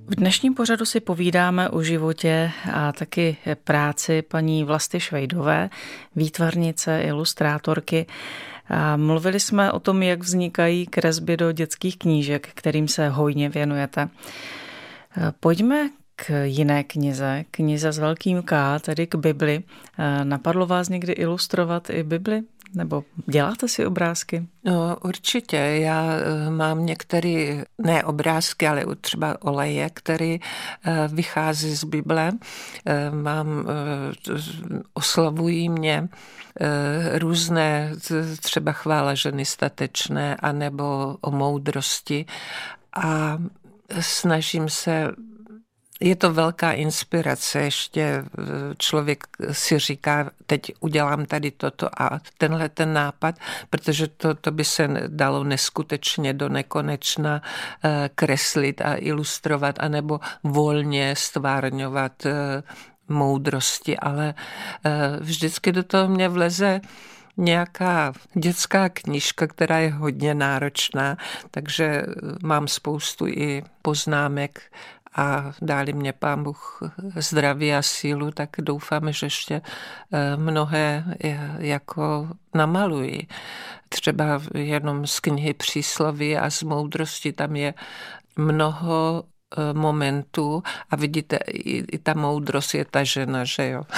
V dnešním pořadu si povídáme o životě a taky práci paní Vlasty Švejdové, výtvarnice, ilustrátorky. A mluvili jsme o tom, jak vznikají kresby do dětských knížek, kterým se hojně věnujete. Pojďme k jiné knize s velkým K, tedy k Bibli. Napadlo vás někdy ilustrovat i Bibli? Nebo děláte si obrázky? No, určitě. Já mám některé, ne obrázky, ale třeba oleje, které vychází z Bible. Oslavují mě různé třeba chvála ženy statečné anebo o moudrosti a snažím se. Je to velká inspirace, ještě člověk si říká, teď udělám tady toto a tenhle ten nápad, protože to by se dalo neskutečně do nekonečna kreslit a ilustrovat, anebo volně stvárňovat moudrosti, ale vždycky do toho mě vleze nějaká dětská knížka, která je hodně náročná, takže mám spoustu i poznámek a dali mě Pán Bůh zdraví a sílu, tak doufám, že ještě mnohé jako namaluji. Třeba jenom z knihy Přísloví a z moudrosti tam je mnoho momentů a vidíte, i ta moudrost je ta žena, že jo.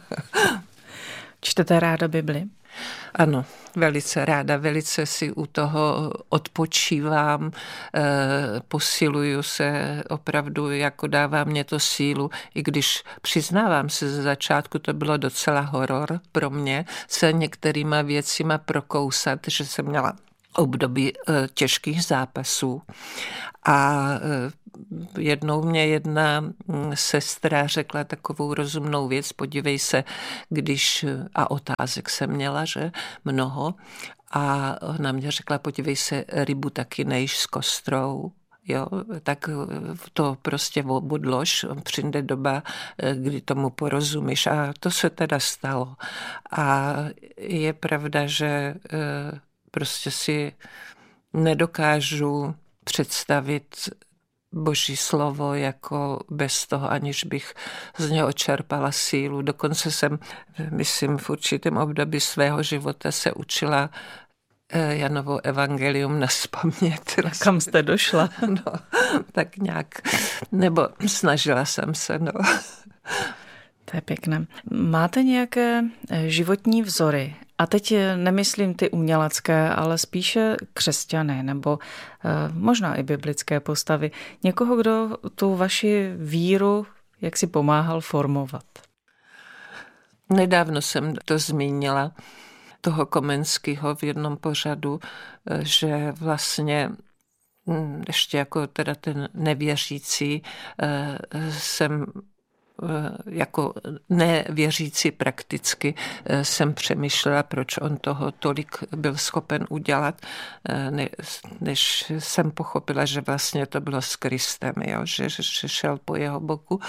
Čtete ráda Bibli? Ano, velice ráda, velice si u toho odpočívám, posiluju se opravdu, jako dává mě to sílu, i když přiznávám se ze začátku, to bylo docela horor pro mě, se některýma věcima prokousat, že jsem měla období těžkých zápasů a jednou mě jedna sestra řekla takovou rozumnou věc, podívej se, a otázek jsem měla, že mnoho, a ona mě řekla, podívej se, rybu taky nejíš s kostrou. Jo, tak to prostě odlož, přijde doba, kdy tomu porozumíš a to se teda stalo. A je pravda, že prostě si nedokážu představit Boží slovo jako bez toho, aniž bych z něho čerpala sílu. Dokonce jsem, myslím, v určitém období svého života se učila Janovo evangelium nazpaměť. Kam jste došla? No, tak nějak, nebo snažila jsem se, no. To je pěkné. Máte nějaké životní vzory? A teď nemyslím ty umělecké, ale spíše křesťany nebo možná i biblické postavy. Někoho, kdo tu vaši víru jaksi pomáhal formovat. Nedávno jsem to zmínila, toho Komenského v jednom pořadu, že vlastně ještě jako teda ten nevěřící jsem jako nevěřící prakticky jsem přemýšlela, proč on toho tolik byl schopen udělat, než jsem pochopila, že vlastně to bylo s Kristem, jo? Že šel po jeho boku.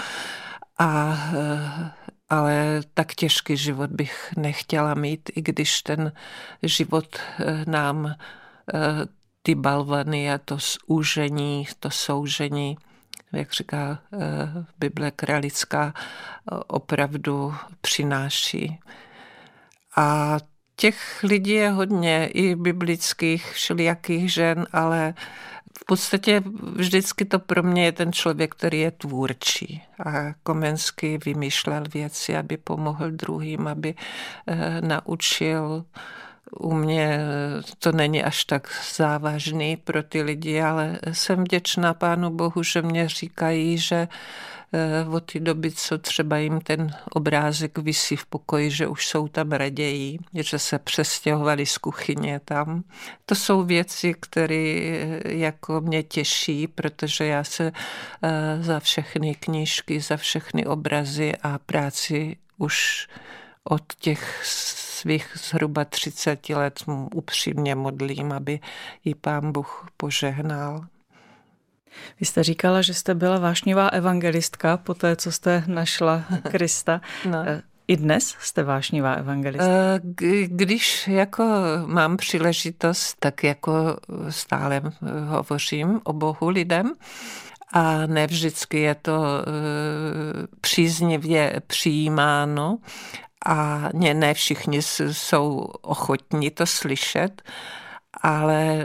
Ale tak těžký život bych nechtěla mít, i když ten život nám ty balvany a to zúžení, to soužení, jak říká Bible kralická, opravdu přináší. A těch lidí je hodně, i biblických, všelijakých žen, ale v podstatě vždycky to pro mě je ten člověk, který je tvůrčí. A Komenský vymýšlel věci, aby pomohl druhým, aby naučil. U mě to není až tak závažný pro ty lidi, ale jsem vděčná Pánu Bohu, že mě říkají, že od té doby, co třeba jim ten obrázek visí v pokoji, že už jsou tam raději, že se přestěhovali z kuchyně tam. To jsou věci, které jako mě těší, protože já se za všechny knížky, za všechny obrazy a práci už od těch svých zhruba 30 let upřímně modlím, aby ji Pán Bůh požehnal. Vy jste říkala, že jste byla vášnivá evangelistka po té, co jste našla Krista. No. I dnes jste vášnivá evangelistka? Když jako mám příležitost, tak jako stále hovořím o Bohu lidem a ne vždycky je to příznivě přijímáno a ne všichni jsou ochotní to slyšet, ale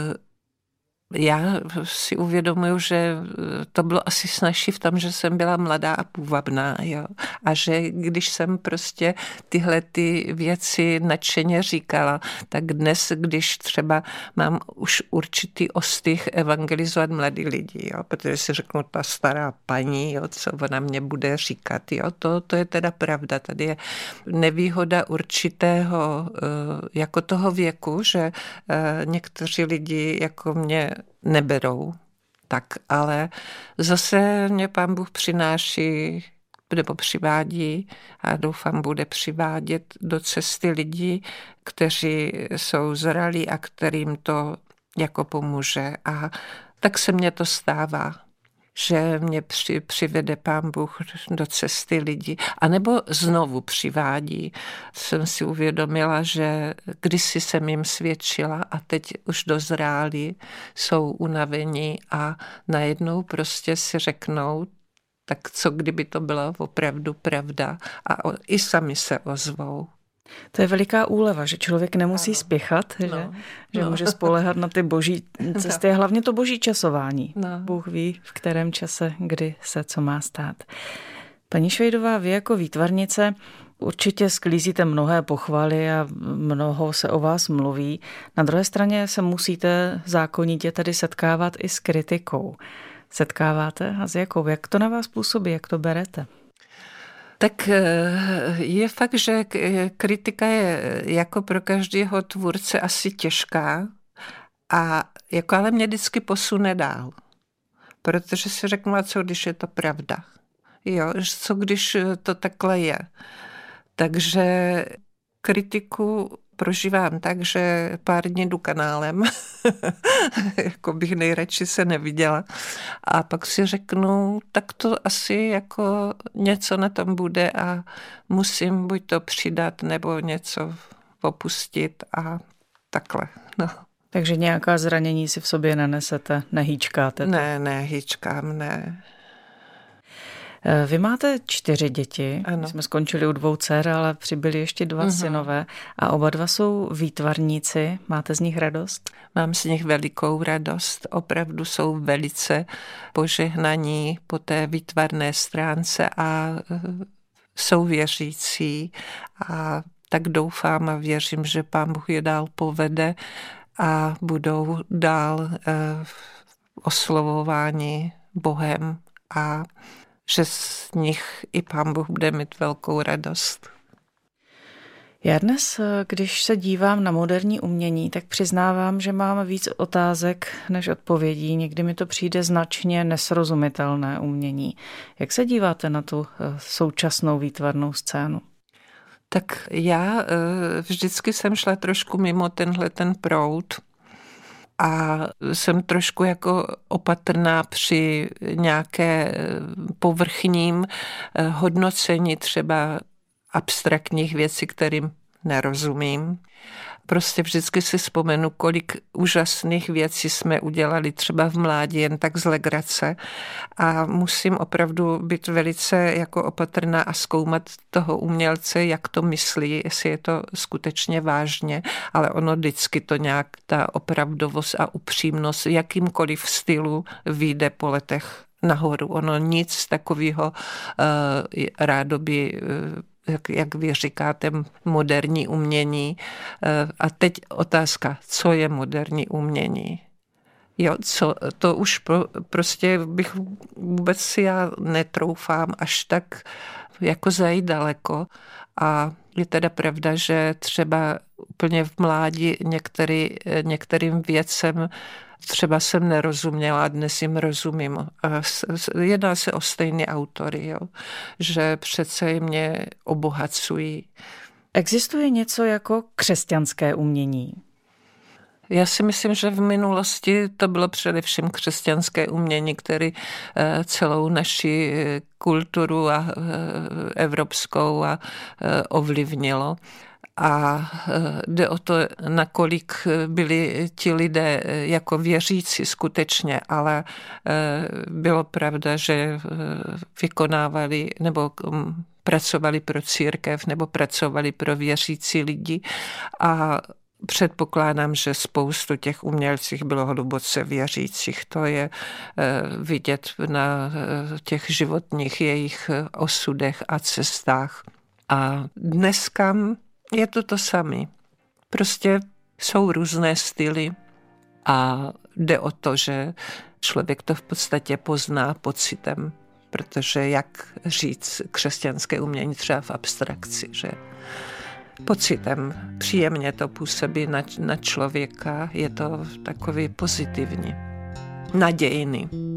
já si uvědomuji, že to bylo asi snazší v tom, že jsem byla mladá a půvabná, jo. A že když jsem prostě tyhle ty věci nadšeně říkala, tak dnes, když třeba mám už určitý ostych evangelizovat mladý lidi, jo, protože si řeknu, ta stará paní, jo, co ona mě bude říkat, jo, to je teda pravda. Tady je nevýhoda určitého jako toho věku, že někteří lidi jako mě neberou, tak ale zase mě Pán Bůh přináší nebo přivádí a doufám bude přivádět do cesty lidí, kteří jsou zralí a kterým to jako pomůže. A tak se mně to stává, že mě přivede Pán Bůh do cesty lidí. A nebo znovu přivádí. Jsem si uvědomila, že kdysi jsem jim svědčila a teď už dozráli, jsou unavení a najednou prostě si řeknou, tak co kdyby to byla opravdu pravda a i sami se ozvou. To je veliká úleva, že člověk nemusí spěchat, že může spoléhat na ty boží cesty a hlavně to boží časování. Bůh ví, v kterém čase, kdy se co má stát. Paní Švejdová, vy jako výtvarnice určitě sklízíte mnohé pochvaly a mnoho se o vás mluví. Na druhé straně se musíte zákonitě tady setkávat i s kritikou. Setkáváte a s jakou? Jak to na vás působí? Jak to berete? Tak je fakt, že kritika je jako pro každého tvůrce asi těžká, ale mě vždycky posune dál. Protože si řeknu, a co když je to pravda? Jo, co když to takhle je? Takže kritiku prožívám tak, že pár dní jdu kanálem, jako bych nejradši se neviděla. A pak si řeknu, tak to asi jako něco na tom bude a musím buď to přidat, nebo něco opustit a takhle. No. Takže nějaká zranění si v sobě nenesete, nehýčkáte? Ne, hýčkám, ne. Vy máte 4 děti, ano. Jsme skončili u 2 dcer, ale přibyli ještě 2 synové a oba 2 jsou výtvarníci. Máte z nich radost? Mám z nich velikou radost. Opravdu jsou velice požehnaní po té výtvarné stránce a jsou věřící a tak doufám a věřím, že Pán Bůh je dál povede a budou dál oslovováni Bohem a že z nich i Pán Bůh bude mít velkou radost. Já dnes, když se dívám na moderní umění, tak přiznávám, že mám víc otázek než odpovědí. Někdy mi to přijde značně nesrozumitelné umění. Jak se díváte na tu současnou výtvarnou scénu? Tak já vždycky jsem šla trošku mimo ten proud a jsem trošku jako opatrná při nějaké povrchním hodnocení třeba abstraktních věcí, kterým nerozumím. Prostě vždycky si vzpomenu, kolik úžasných věcí jsme udělali třeba v mládí, jen tak z legrace. A musím opravdu být velice jako opatrná a zkoumat toho umělce, jak to myslí, jestli je to skutečně vážně, ale ono vždycky to nějak, ta opravdovost a upřímnost v jakýmkoliv stylu vyjde po letech nahoru. Ono nic takového rádoby jak vy říkáte, moderní umění. A teď otázka, co je moderní umění? Jo, to už prostě bych vůbec si já netroufám až tak jako zajít daleko. A je teda pravda, že třeba úplně v mládí některým věcem třeba jsem nerozuměla a dnes jim rozumím. Jedná se o stejné autory, jo? Že přece mě obohacují. Existuje něco jako křesťanské umění? Já si myslím, že v minulosti to bylo především křesťanské umění, které celou naši kulturu a evropskou ovlivnilo. A jde o to, nakolik byli ti lidé jako věřící skutečně, ale bylo pravda, že vykonávali nebo pracovali pro církev nebo pracovali pro věřící lidi a předpokládám, že spoustu těch umělcích bylo hluboce věřících. To je vidět na těch životních jejich osudech a cestách. A dneska je to samé. Prostě jsou různé styly a jde o to, že člověk to v podstatě pozná pocitem, protože jak říct křesťanské umění třeba v abstrakci, že pocitem příjemně to působí na člověka, je to takový pozitivní, nadějný.